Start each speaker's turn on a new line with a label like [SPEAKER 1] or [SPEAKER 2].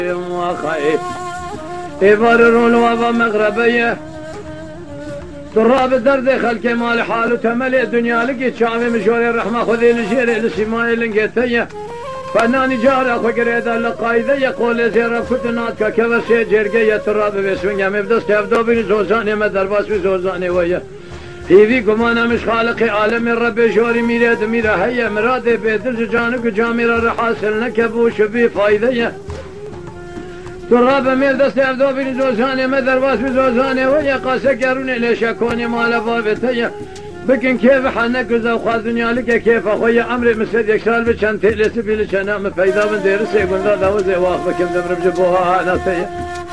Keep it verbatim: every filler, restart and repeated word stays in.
[SPEAKER 1] وخير يبررون وابا مغربيه تراب الدرد خلق مال حال تملي الدنيا لقيت شامي مشوري الرحمه خذي لشيري لسماي لنقيتيه فناني جارة خقريدا لقايدة يقول زيرا كتنات كوسي جرقية تراب بسوينيا مبدس تفدو بين زوزاني مدرباس بزوزاني ويا هيفي كمانا مش خالقي عالم الرب جوري ميراد ميرا هيا مرادي بيدل جانك جاميرا رحاسل نكبو شبي فايدة تراب مبدس تفدو بين زوزاني مدرباس بزوزاني ويا قاسا قروني ليش اكوني مالا بابتيا بكن كيف حنك وزا وخاذ دنيا لك كيف اخويا عمري مسد يكسال بشان تيلس بيلش انا مفيدا من دير سيقول ذا وزي واخ بكم دمر بجبوها انا سي